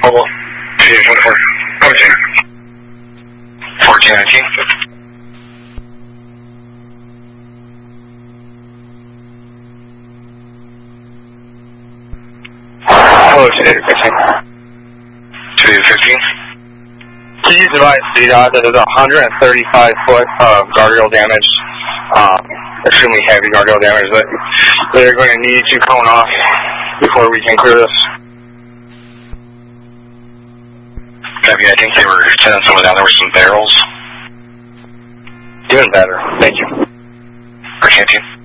Mobile. 2844. Over to 1419. Hello, 2815. Please advise CDOT that there's 135 foot of guardrail damage, extremely heavy guardrail damage that they're going to need to cone off before we can clear this. Copy, I think they were sending someone down there with some barrels. Doing better. Thank you. Or canteen.